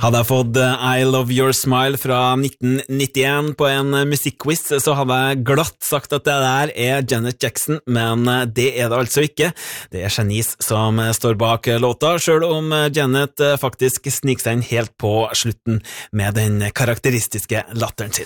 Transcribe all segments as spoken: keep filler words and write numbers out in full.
Hadde jeg fått I Love Your Smile fra nitten nittien på en musikkquiz, så hadde jeg glatt sagt at det der er Janet Jackson, men det er det altså ikke. Det er Shanice som står bak låta, selv om Janet faktisk sniker seg inn helt på slutten med den karakteristiske latteren sin.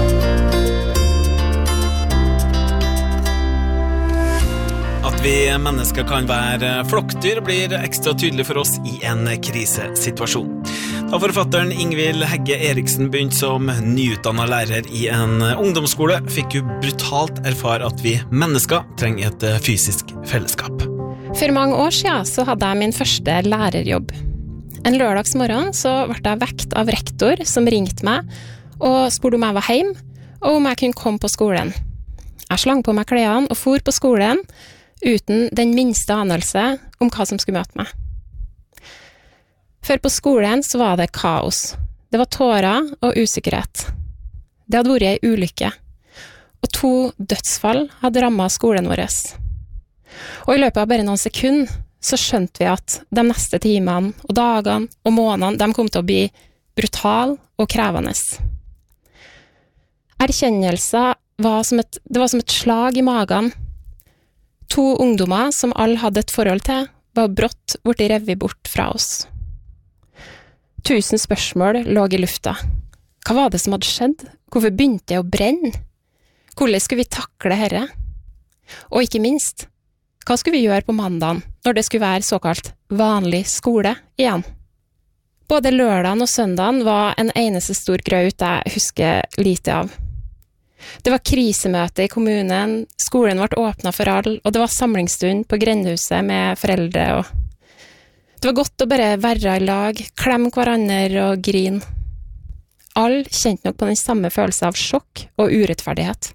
At vi mennesker kan være flokkdyr blir ekstra tydelig for oss i en krisesituasjon. Da forfatteren Ingvild Hegge Eriksen begynte som nyutdannet lærer i en ungdomsskole, fikk hun brutalt erfare at vi mennesker trenger et fysisk fellesskap. For mange år siden så hadde jeg min første lærerjobb. En lørdagsmorgen så ble jeg vekt av rektor som ringte meg og spurte om jeg var hjemme, og om jeg kunne komme på skolen. Jeg slang på meg klærne og for på skolen, uten den minste anelse om hva som skulle møte meg. For på skolen så var det kaos. Det var tårer og usikkerhet. Det hadde vært en ulykke, og to dødsfall hadde rammet skolen vår. Og i løpet av bare noen sekunder så skjønte vi at de neste timene og dagene og månedene de kom til å bli brutal og krevende. Erkjennelsen var som et, det var som et slag i magen. To ungdommer som alle hadde et forhold til, var brått borti revet bort fra oss. Tusen spørsmål lå i lufta. Hva var det som hadde skjedd? Hvorfor begynte det å brenne? Hvordan skulle vi takle dette? Og ikke minst, hva skulle vi gjøre på mandagen når det skulle være såkalt vanlig skole igjen? Både lørdagen og søndagen var en eneste stor graut jeg husker lite av. Det var krisemøte i kommunen, skolen ble åpnet for alle, og det var samlingsstund på grendehuset med foreldre. Og det var godt å bare være i lag, klemme hverandre og grine. Alle kjente nok på den samme følelsen av sjokk og urettferdighet.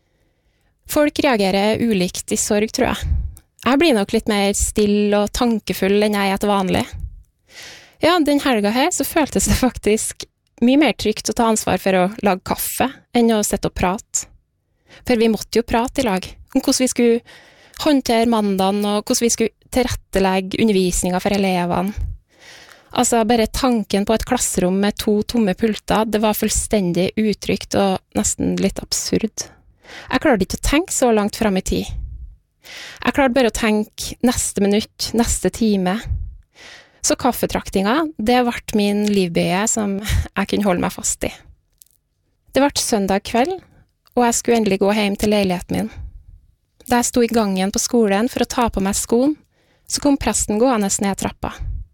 Folk reagerer ulikt i sorg, tror jeg. Jeg blir nok litt mer stille og tankefull enn jeg er til vanlig. Ja, den helga her så føltes det faktisk mye mer trygt å ta ansvar for å lage kaffe enn å sitte og prate. For vi måtte jo prate i lag om hvordan vi skulle håndtere mandagen og hvordan vi skulle tilrettelegge undervisningen for elevene. Altså, bare tanken på et klasserom med to tomme pulter, det var fullstendig utrygt og nesten litt absurd. Jeg klarte ikke å tenke så langt frem i tid. Jeg klarte bare å tenke neste minutt, neste time. Så kaffetraktinga, det ble min livbøye som jeg kunne holde meg fast i. Det ble søndag kveld, og jeg skulle endelig gå hjem til leiligheten min. Da jeg sto i gangen på skolen for å ta på meg skoen, så kom presten gående ned trappa.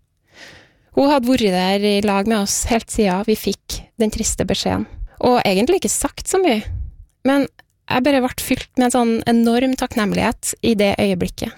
Hun hadde vært der i lag med oss helt siden vi fikk den triste beskjeden. Og egentlig ikke sagt så mye, men jeg bare ble fylt med en sånn enorm takknemlighet i det øyeblikket.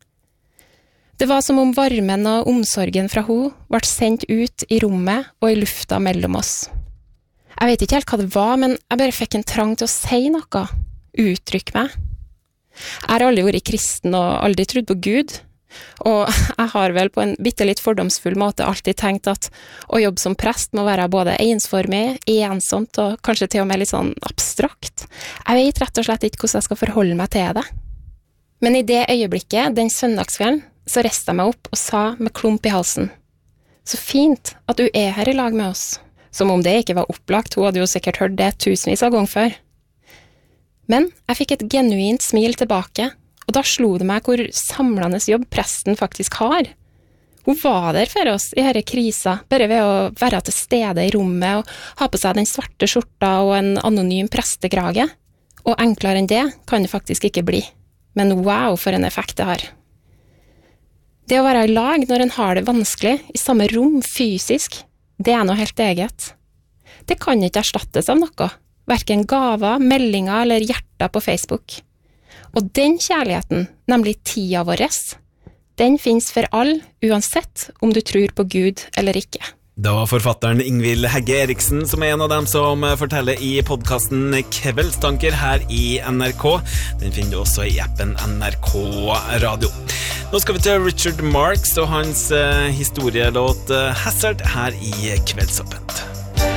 Det var som om varmen og omsorgen fra hun ble sendt ut i rommet og i lufta mellom oss. Jeg vet ikke helt hva det var, men jeg bare fikk en trang til å si noe, uttrykke meg. Jeg har aldri vært kristen og aldri trodd på Gud, og jeg har vel på en bittelitt fordomsfull måte alltid tenkt at å jobbe som prest må være både ensformig, ensomt og kanskje til og med litt sånn abstrakt. Jeg vet rett og slett ikke hvordan jeg skal forholde meg til det. Men i det øyeblikket, den søndagskvelden, så reiste jeg meg opp og sa med klump i halsen: så fint at du er her i lag med oss. Som om det ikke var opplagt, hun hadde jo sikkert hørt det tusenvis av ganger før. Men jeg fikk et genuint smil tilbake, og da slo det meg hvor samlende jobb presten faktisk har. Hun var der for oss i denne krisa, bare ved å være til stede i rommet og ha på seg den svarte skjorta og en anonym prestekrage. Og enklere enn det kan det faktisk ikke bli. Men wow, for en effekt det har. Det å være i lag når en har det vanskelig, i samme rom, fysisk, det er noe helt eget. Det kan ikke erstattes av noe, hverken gaver, meldinger eller hjerter på Facebook. Og den kjærligheten, nemlig tida vår, den finnes for alle, uansett om du tror på Gud eller ikke. Det var forfatteren Ingvild Hegge Eriksen som er en av dem som forteller i podcasten Kveldstanker her i N R K. Den finner du også i appen N R K Radio. Nå skal vi til Richard Marx og hans historielåt Hazard her i Kveldsåpent.